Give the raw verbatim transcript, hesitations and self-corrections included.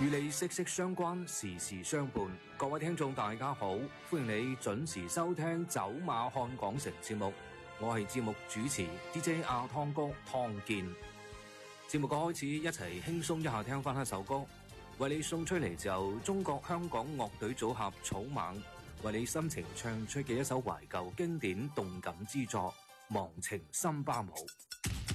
與你息息相關，時時相伴。各位聽眾大家好，歡迎你準時收聽走馬看港城節目，我係節目主持 D J 阿湯哥湯健。節目嘅開始，一齊輕鬆一下，聽翻一首歌，為你送出嚟就中國香港樂隊組合草蜢為你深情唱出嘅一首懷舊經典動感之作《忘情森巴舞》。